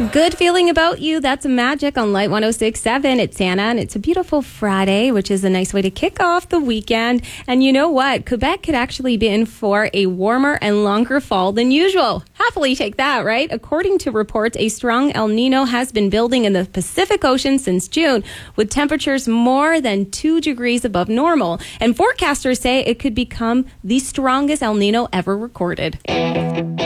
Good feeling about you. That's Magic on Light 106.7. It's Anna, and it's a beautiful Friday, which is a nice way to kick off the weekend. And you know what? Quebec could actually be in for a warmer and longer fall than usual. Happily take that, right? According to reports, a strong El Nino has been building in the Pacific Ocean since June, with temperatures more than 2 degrees above normal. And forecasters say it could become the strongest El Nino ever recorded.